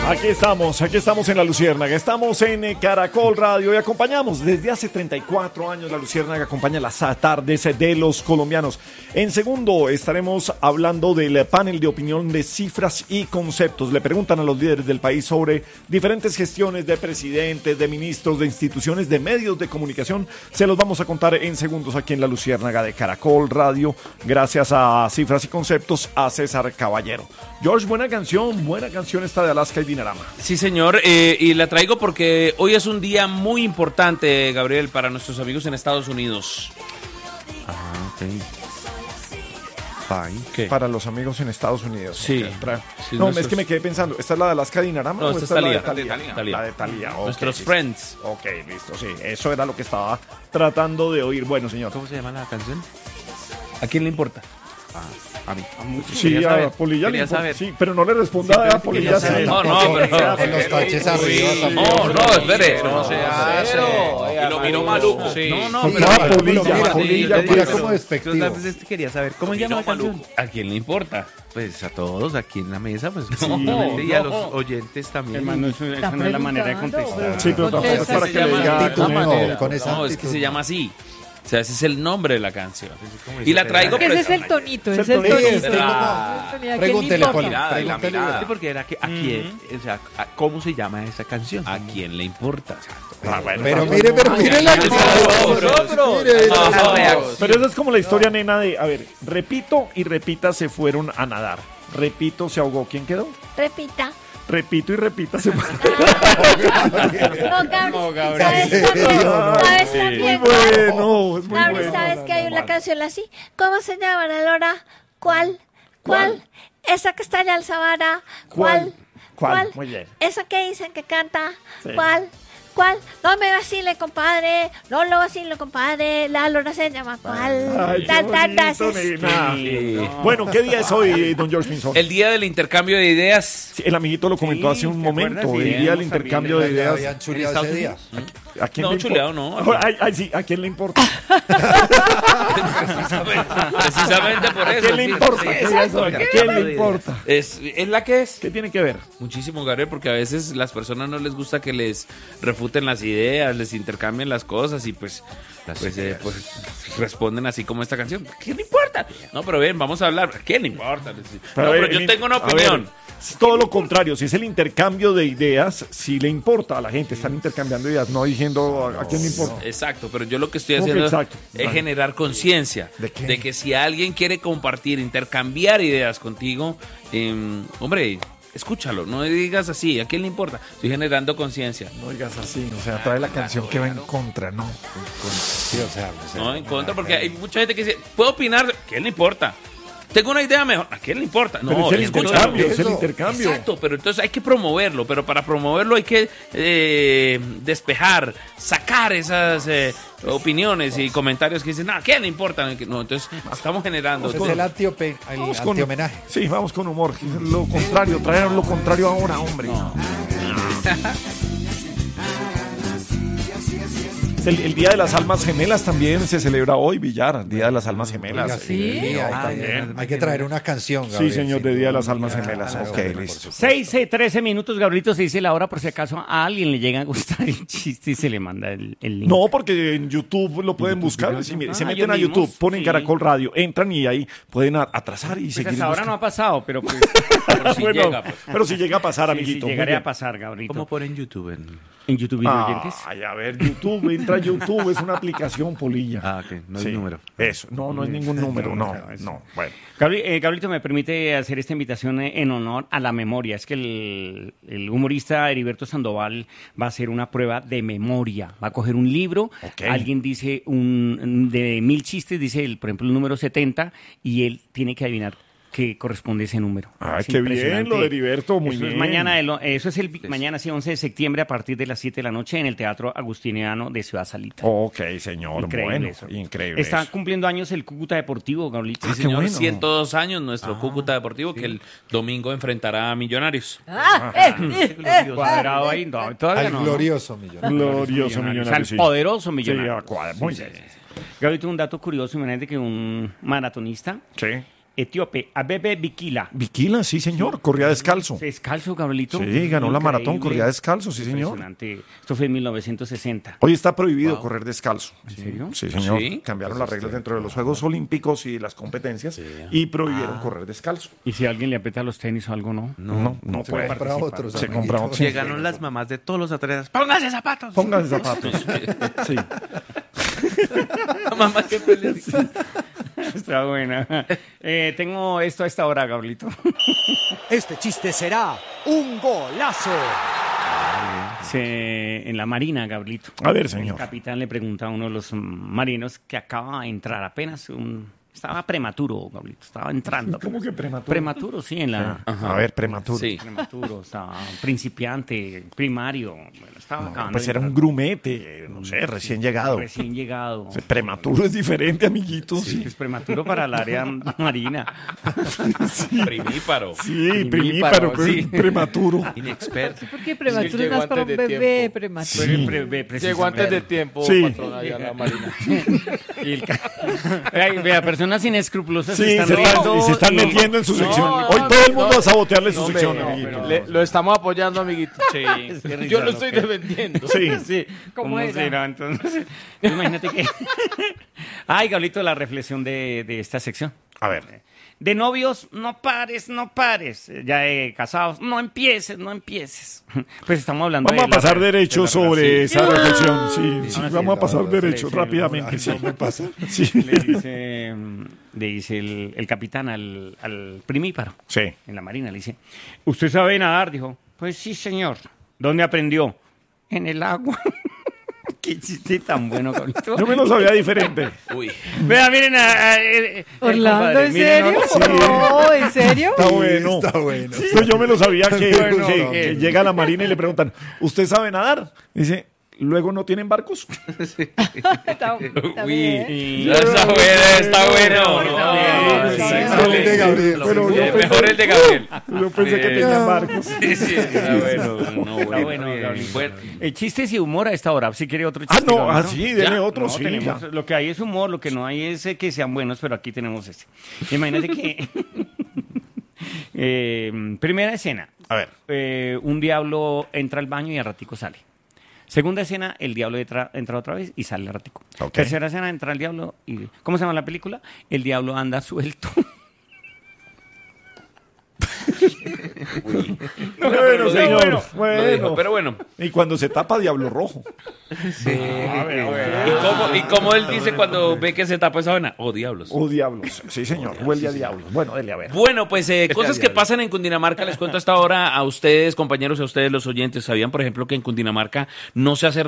Aquí estamos en La Luciérnaga, estamos en Caracol Radio y acompañamos desde hace 34 años La Luciérnaga, acompaña las tardes de los colombianos. En segundo estaremos hablando del panel de opinión de cifras y conceptos. Le preguntan a los líderes del país sobre diferentes gestiones de presidentes, de ministros, de instituciones, de medios de comunicación. Se los vamos a contar en segundos aquí en La Luciérnaga de Caracol Radio, gracias a Cifras y Conceptos, a César Caballero. George, buena canción esta de Alaska y Dinarama. Sí, señor, y la traigo porque hoy es un día muy importante, Gabriel, para nuestros amigos en Estados Unidos. Ok. ¿Qué? Para los amigos en Estados Unidos. Sí. Okay. Sí, no, es que me quedé pensando, ¿esta es la de Alaska Dinarama? No, o esta es la Thalía. de Thalía? La de Thalía, okay, nuestros listo. friends. Ok, listo, sí, eso era lo que estaba tratando de oír. Bueno, señor. ¿Cómo se llama la canción? ¿A quién le importa? A mí. Sí, a Polilla le importa. Sí, pero no le responda a Polilla. No, pero... Con los taches arriba. No, espere. No sea Y lo miró maluco. No, pero a Polilla. Mira como despectivo. Quería saber, ¿cómo se llama la canción? ¿A quién le importa? Pues a todos aquí en la mesa, pues No, y a los oyentes también. Hermano, esa no es la manera de contestar. Sí, pero tampoco es para que le diga No, es que se llama así. O sea, ese es el nombre de la canción. Y la traigo... Ese es el tonito, ese es el tonito. Pregúntele, La mirada. Sí, porque era que a quién, o sea, ¿cómo se llama esa canción? ¿A quién le importa? Pero mire la Pero esa es como la historia, nena, de, a ver, repito y repita se fueron a nadar. Repito, se ahogó. ¿Quién quedó? Repita. Repito y repita se fueron. No, Gabriel. ¿Sabes también? Muy bueno, es muy Gabriel, bueno. ¿sabes que hay una canción así? ¿Cómo se llama, Lora? ¿Cuál? Esa que está allá al Sabana. ¿Cuál? Muy bien. Esa que dicen que canta. Sí. ¿Cuál? No me vacile, compadre. No lo vacile, compadre. La Lora se llama ¿cuál? Ay, qué bonito, nena. Sí. Bueno, ¿qué día es hoy, don George Pinzón? El día del intercambio de ideas. Sí, el amiguito lo comentó hace un momento. El día del intercambio de ideas. Habían chuleado ese día. ¿A quién No, le chuleado importa? no. Ay, sí, ¿a quién le importa? Precisamente por ¿A eso. quién le importa? ¿A quién le importa? Es la que es. ¿Qué tiene que ver? Muchísimo, Gabriel, porque a veces las personas no les gusta que les refuten las ideas, les intercambien las cosas y pues responden así como esta canción. ¿A quién le importa? No, pero bien, vamos a hablar. ¿A quién le importa? Pero yo tengo una opinión. Es todo lo contrario, si es el intercambio de ideas, si le importa a la gente, están intercambiando ideas, no diciendo a quién le importa. Exacto, pero yo lo que estoy ¿Cómo que haciendo exacto? es generar conciencia ¿De qué? de que si alguien quiere compartir, intercambiar ideas contigo, hombre, escúchalo, no digas así, ¿a quién le importa? Estoy generando conciencia. No digas así, o sea, trae la canción que va en contra, ¿no? Sí, o sea, No, en contra, porque hay mucha gente que dice, ¿puedo opinar? ¿A quién le importa? Tengo una idea mejor. ¿A quién le importa? Pero No, es el escúchalo. intercambio, es el intercambio. Exacto, pero entonces hay que promoverlo, pero para promoverlo hay que despejar, sacar esas opiniones y comentarios que dicen, ¿a quién le importa? No, entonces estamos generando. es el anti-homenaje. Sí, vamos con humor. Lo contrario, trajeron lo contrario ahora, hombre. El Día de las Almas Gemelas también se celebra hoy, Villar. Día de las Almas Gemelas. Oiga, sí, hay que traer una canción, Gabriel. Sí, señor, de Día de las Almas Gemelas. Ok, listo. 6:13 minutos, Gabrielito, se dice la hora por si acaso a alguien le llega a gustar el chiste y se le manda el link. No, porque en YouTube lo pueden buscar. Si se meten a ellos YouTube, mismos, ponen sí. Caracol Radio, entran y ahí pueden atrasar y Pues seguir hasta ahora no buscando. ha pasado, pero pues Por si Bueno, llega, pues. pero si llega a pasar, sí, amiguito. muy llegaría bien. a pasar, Gabrielito. ¿Cómo ponen YouTube? En YouTube video oyentes. Ay, a ver, YouTube, entra a YouTube, es una aplicación, Polilla. Ok, no es Sí, número. Eso, no es ningún número, no, bueno. Gabrielito, me permite hacer esta invitación en honor a la memoria. Es que el humorista Heriberto Sandoval va a hacer una prueba de memoria. Va a coger un libro, Ok. alguien dice de 1000 chistes, dice, por ejemplo, el número 70, y él tiene que adivinar que corresponde ese número. Ay, Es qué bien impresionante. lo de Heriberto, muy Eso bien. es mañana, eso es mañana, sí, 11 de septiembre, a partir de las 7 de la noche, en el Teatro Agustiniano de Ciudad Salita. Ok, señor, Increíble bueno, eso. increíble. Está eso. cumpliendo años el Cúcuta Deportivo, Gabrielito. Sí, qué señor, bueno. 102 años nuestro Cúcuta Deportivo que el domingo enfrentará a Millonarios. Cuadrado ahí, no, todavía Al no. glorioso millonario. Glorioso millonario, Al sí. poderoso Sí, millonario. muy bien. Gabrielito, un dato curioso, imagínate que un maratonista Sí. etíope Abebe Bikila. Bikila, sí, señor. Corría descalzo. Descalzo, Gabrielito. Sí, ganó la maratón, Increíble. corría descalzo, sí, señor. Impresionante. Esto fue en 1960. Hoy está prohibido correr descalzo. ¿En serio? Sí, señor. ¿Sí? Cambiaron las reglas dentro de los Juegos Olímpicos y las competencias y prohibieron correr descalzo. ¿Y si alguien le aprieta los tenis o algo, no? No Se puede. compra otros. Se amiguito. compra otros. Llegaron las mamás de todos los atletas. ¡Pónganse zapatos! Pónganse zapatos. Sí. La mamá siempre les dice. Está buena. Tengo esto a esta hora, Gabrielito. Este chiste será un golazo. En la marina, Gabrielito. A ver, El señor. capitán le pregunta a uno de los marinos que acaba de entrar apenas estaba prematuro, Gabrielito, estaba entrando. ¿Cómo que prematuro? Prematuro, sí, en la... A ver, prematuro. Sí. Prematuro, estaba principiante, primario. Bueno, estaba acabando Pues de era un entrar. grumete, no sé, recién llegado. Recién llegado. Prematuro es diferente, amiguito. Sí, es prematuro para el área marina. Primíparo. Sí, primíparo, sí. prematuro. Inexperto. ¿Por qué prematuro llegó no es para un antes de bebé tiempo. prematuro? Llegó antes de tiempo, Sí. patrón, allá en la marina. Y Ay, vea, personas inescrupulosas Sí, se están se riendo están y- metiendo en su sección. no, Hoy todo el mundo no, a sabotearle su no, sección, hombre, amiguito. lo estamos apoyando, amiguito. Sí, qué risa, Yo lo estoy que- defendiendo. Sí. Sí, ¿Cómo ¿cómo era? será? Entonces, imagínate que... Ay, Gablito, la reflexión de esta sección. A ver. De novios, no pares, no pares. Ya de casados, no empieces, no empieces. Pues estamos hablando Vamos a de la- pasar de derecho la sobre relación. esa reflexión. Sí, sí, Ahora sí, vamos a pasar no, derecho sí, rápidamente. Ay, Sí. no me pasa. Sí. Le dice el capitán al primíparo Sí. en la marina, le dice, ¿usted sabe nadar? Dijo, pues sí, señor. ¿Dónde aprendió? En el agua. Qué chiste tan bueno, Gablito. Yo me lo sabía diferente. Uy. Vea, miren Orlando, compadre, ¿en miren, serio? sí. No, ¿en serio? Está bueno. Está bueno. No, yo me lo sabía que, Bueno, que llega a la marina y le preguntan, ¿usted sabe nadar? Dice, ¿luego no tienen barcos? Está Uy. bien. Ya está bueno, está bueno. Está bien, No, sí, sí, está bien. de Gabriel. Pero Sí, yo mejor pensé, el de Gabriel. yo pensé que tenían barcos. Sí, sí, está bueno. No, Está bueno, Gabriel. Bueno, Chistes y humor a esta hora. Si quiere otro chiste. Ah, no, Gabriel, sí, dele Ya, otro, no, sí. tenemos- ya. lo que hay es humor, lo que no hay es que sean buenos, pero aquí tenemos este. Imagínate que... primera escena. A ver. Un diablo entra al baño y al ratico sale. Segunda escena, el diablo entra otra vez y sale al ratico. Ok. Tercera escena, entra el diablo y... ¿Cómo se llama la película? El diablo anda suelto. Bueno, señor. Bueno. pero bueno. Y cuando se tapa, Diablo Rojo. ¿Y cómo él dice cuando ve que se tapa esa vena? Oh, diablos. Oh, diablos. Sí, señor. Huele a diablos. Bueno, dele a ver. Bueno, pues cosas que pasan en Cundinamarca, les cuento hasta ahora a ustedes, compañeros, a ustedes los oyentes. ¿Sabían, por ejemplo, que en Cundinamarca no se hace